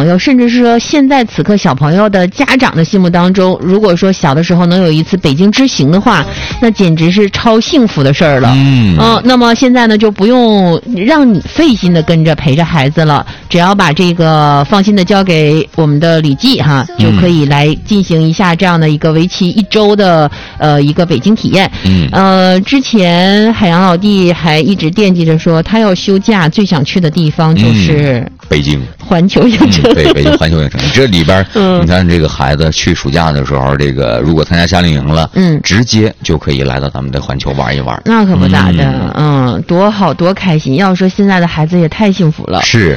朋友，甚至是说现在此刻小朋友的家长的心目当中，如果说小的时候能有一次北京之行的话，那简直是超幸福的事儿了。那么现在呢就不用让你费心的跟着陪着孩子了，只要把这个放心的交给我们的李记哈，就可以来进行一下这样的一个为期1周的一个北京体验。之前海洋老弟还一直惦记着说，他要休假最想去的地方就是北京环球影城。 对，北京环球影城这里边，你看这个孩子去暑假的时候，这个如果参加夏令营了，直接就可以来到咱们的环球玩一玩。 那可不咋的，多好多开心！要说现在的孩子也太幸福了。 是，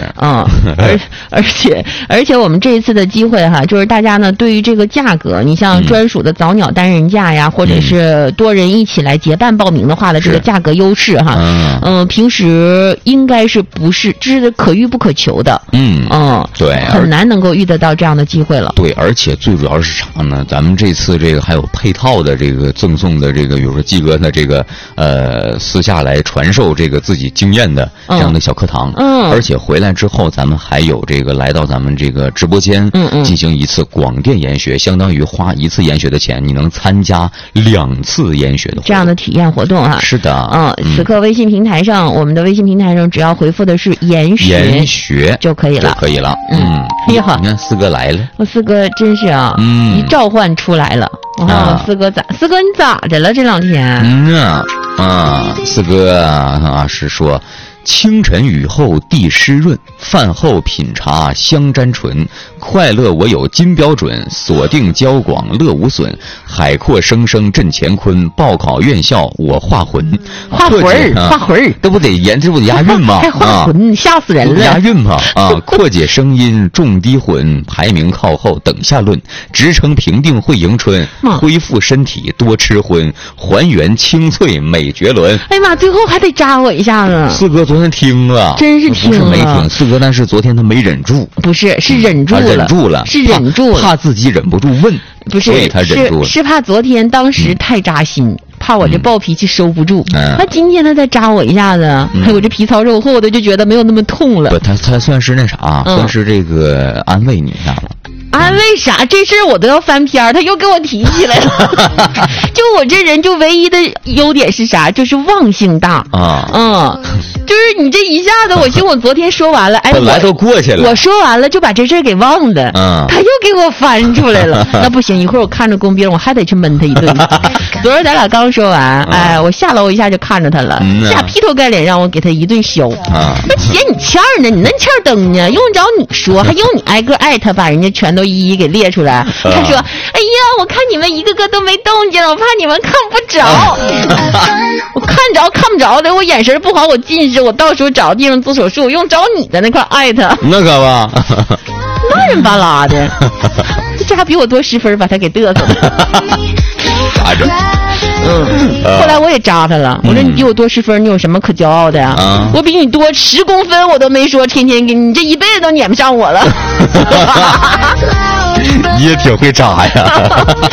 而且我们这一次的机会哈，就是大家呢对于这个价格，你像专属的早鸟单人价呀，或者是多人一起来结伴报名的话的这个价格优势哈，平时应该是不是这是可遇不可求的。 对， 很难能够遇得到这样的机会了。 对，而且最主要是啥呢？咱们这次这个还有配套的这个赠送的这个，比如说季哥的这个私下来传授这个自己经验的这样的小课堂。而且回来之后，咱们还有这个来到咱们这个直播间，进行一次广电研学，相当于花1次研学的钱，你能参加2次研学的活动， 这样的体验活动哈。 是的， 此刻微信平台上，我们的微信平台上，只要回复的是研学就可以了。你好， 你看四哥来了， 我四哥真是啊，一召唤出来了。四哥你咋的了这2天？ 四哥是说。清晨雨后地湿润，饭后品茶香沾唇。快乐我有金标准，锁定交广乐无损。海阔生生震乾坤，报考院校我画魂。 画魂儿， 这不得押韵吗？ 还画魂，吓死人了！ 押韵吗？阔解声音重低混，排名靠后等下论。职称评定会迎春，恢复身体多吃荤，还原清脆美绝伦。 哎呀妈，最后还得扎我一下子。 四哥昨天听了， 真是听了， 不是没听。四哥但是昨天他没忍住， 不是忍住了， 怕自己忍不住问， 不是， 所以他忍住了， 是怕昨天当时太扎心。怕我这暴脾气收不住，那今天他再扎我一下子，还有这皮糙肉厚的，就觉得没有那么痛了。 不，他算是那啥，算是这个安慰你一下了。 安慰啥？这事儿我都要翻篇，他又给我提起来了。就我这人，就唯一的优点是啥？就是忘性大就是你这一下子，我寻我昨天说完了， 本来都过去了， 我说完了就把这事儿给忘的，他又给我翻出来了。那不行，一会儿我看着工兵，我还得去闷他一顿。昨儿咱俩刚说完，我下楼一下就看着他了，下劈头盖脸让我给他一顿削。那嫌你欠呢，你那欠灯呢，用着你说，还用你挨个艾特把人家全都一一给列出来。他说：“哎呀，我看你们一个个都没动静，我怕你们看不着。我看不着的，我眼神不好，我近视，我到时候找地方做手术，用着你的那块艾特。 那可吧， 那人巴拉的，这还比我多10分，把他给嘚瑟了。 咋整？ 后来我也扎他了，我说你比我多10分，你有什么可骄傲的呀？我比你多10公分，我都没说，天天给你这一辈子都撵不上我了。 你也挺会扎呀。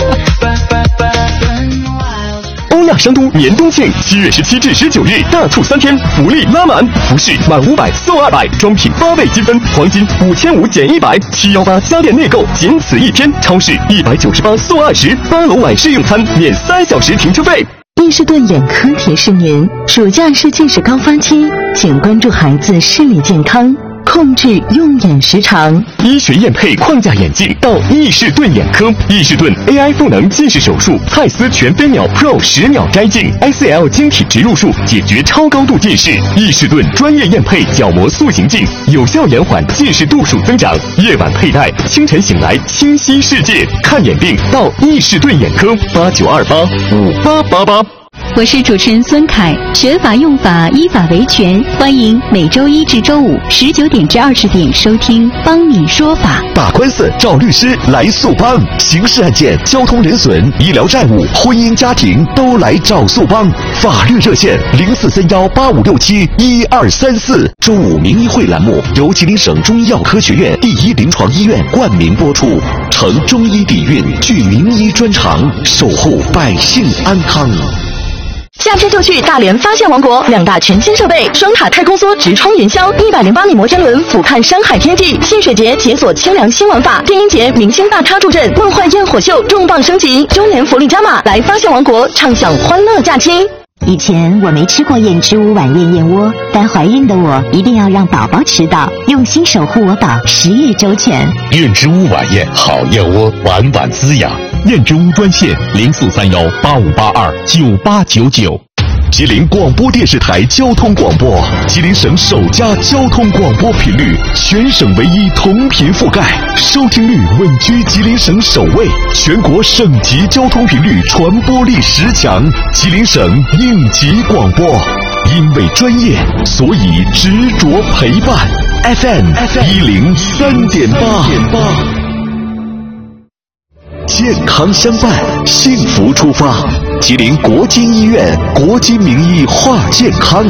欧亚商都年冬庆7月17至19日大促3天，福利拉满，服饰满500送200，装品8倍积分，黄金5500减100，718家电内购仅此1天，超市198送20，8楼晚市用餐免3小时停车费。 伊士顿眼科提示您，暑假是近视高发期，请关注孩子视力健康，控制用眼时长。 医学验配框架眼镜到伊士顿眼科，伊士顿 AI 赋能近视手术，蔡司全飞秒 Pro 10秒摘镜 ，ICL 晶体植入术解决超高度近视。伊士顿专业验配角膜塑形镜，有效延缓近视度数增长。夜晚佩戴，清晨醒来清晰视界。看眼病到伊士顿眼科，89285888。 我是主持人孙凯，学法用法，依法维权，欢迎每周1至周519点至20点收听《帮你说法》。 打官司找律师来速帮，刑事案件、交通人损、医疗债务、婚姻家庭都来找速帮。法律热线043185671234。周5名医会栏目由吉林省中医药科学院第1临床医院冠名播出，承中医底蕴，具名医专长，守护百姓安康。 下车就去大连发现王国，2大全新设备，双塔太空梭直冲云霄，108米摩天轮俯瞰山海天际，戏水节解锁清凉新玩法，电音节明星大咖助阵，梦幻焰火秀重磅升级，周年福利加码，来发现王国畅享欢乐假期。 以前我没吃过燕之屋晚宴燕窝，但怀孕的我一定要让宝宝吃到，用心守护我宝，10日周全。 燕之屋晚宴好燕窝，晚晚滋养。燕之屋专线043185829899。吉林广播电视台交通广播，吉林省首家交通广播频率，全省唯一同频覆盖，收听率稳居吉林省首位，全国省级交通频率传播力10强，吉林省应急广播。因为专业，所以执着陪伴。FM 103.8。健康相伴，幸福出发。吉林国金医院国金名医话健康。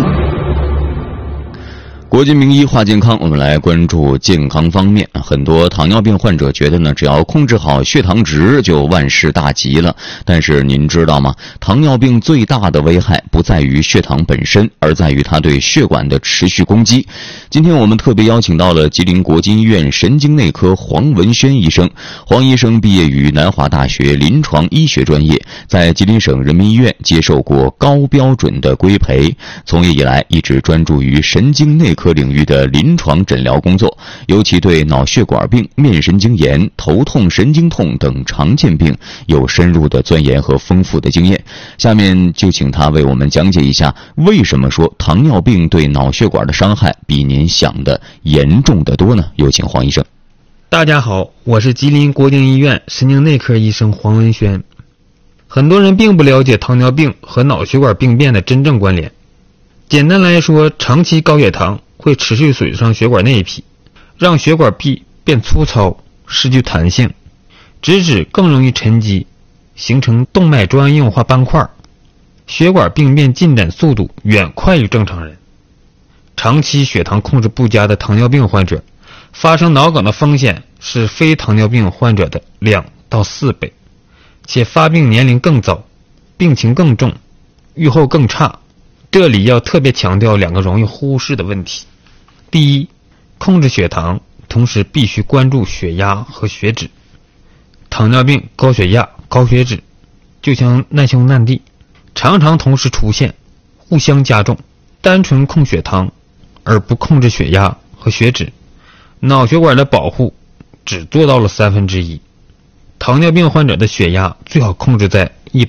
国金名医话健康，我们来关注健康方面。很多糖尿病患者觉得呢，只要控制好血糖值就万事大吉了。但是您知道吗？糖尿病最大的危害不在于血糖本身，而在于它对血管的持续攻击。今天我们特别邀请到了吉林国金医院神经内科黄文轩医生。黄医生毕业于南华大学临床医学专业，在吉林省人民医院接受过高标准的规培，从业以来一直专注于神经内科领域的临床诊疗工作，尤其对脑血管病、面神经炎、头痛、神经痛等常见病有深入的钻研和丰富的经验。下面就请他为我们讲解一下，为什么说糖尿病对脑血管的伤害比您想的严重得多呢？有请黄医生。 大家好，我是吉林国金医院神经内科医生黄文轩。很多人并不了解糖尿病和脑血管病变的真正关联。简单来说，长期高血糖会持续损伤血管内皮，让血管壁变粗糙，失去弹性，直指更容易沉积，形成动脉粥样硬化斑块，血管病变进展速度远快于正常人。长期血糖控制不佳的糖尿病患者，发生脑梗的风险是非糖尿病患者的2到4倍，且发病年龄更早，病情更重，预后更差。这里要特别强调2个容易忽视的问题。第一，控制血糖，同时必须关注血压和血脂。糖尿病、高血压、高血脂就像难兄难弟，常常同时出现，互相加重。单纯控血糖而不控制血压和血脂，脑血管的保护只做到了1/3。糖尿病患者的血压最好控制在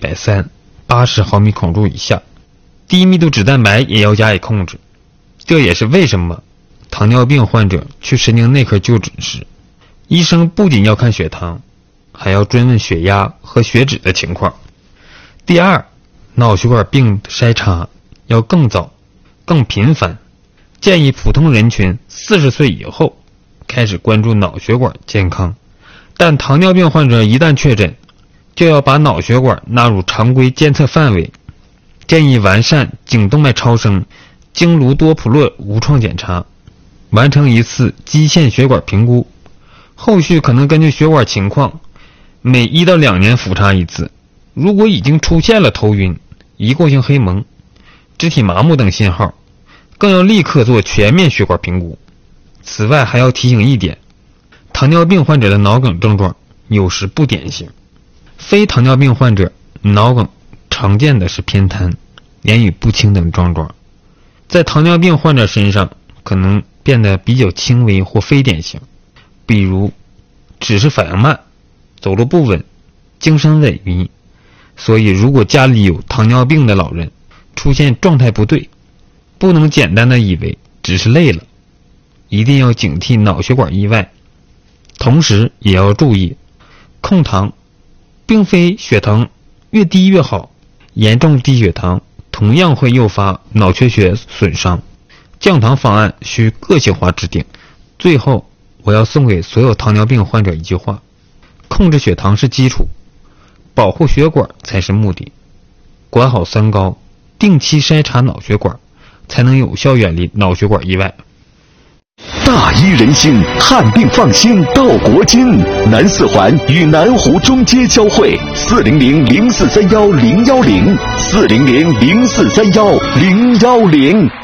130/80毫米汞柱以下，低密度脂蛋白也要加以控制。这也是为什么糖尿病患者去神经内科就诊时，医生不仅要看血糖，还要追问血压和血脂的情况。第二，脑血管病筛查要更早、更频繁，建议普通人群40岁以后开始关注脑血管健康。但糖尿病患者一旦确诊，就要把脑血管纳入常规监测范围，建议完善颈动脉超声、经颅多普勒无创检查，完成一次基线血管评估，后续可能根据血管情况，每1到2年复查一次。如果已经出现了头晕、移过性黑蒙、肢体麻木等信号，更要立刻做全面血管评估。此外还要提醒一点，糖尿病患者的脑梗症状有时不典型，非糖尿病患者脑梗常见的是偏瘫、言语不清等症状，在糖尿病患者身上可能变得比较轻微或非典型，比如只是反应慢、走路不稳、精神萎靡。所以如果家里有糖尿病的老人出现状态不对，不能简单的以为只是累了，一定要警惕脑血管意外。同时也要注意，控糖并非血糖越低越好，严重低血糖同样会诱发脑缺血损伤。降糖方案需个性化制定。最后我要送给所有糖尿病患者一句话：控制血糖是基础，保护血管才是目的。管好三高，定期筛查脑血管，才能有效远离脑血管意外。 大医人心，看病放心到国金。南四环与南湖中街交汇，400-0431-010，400-0431-010。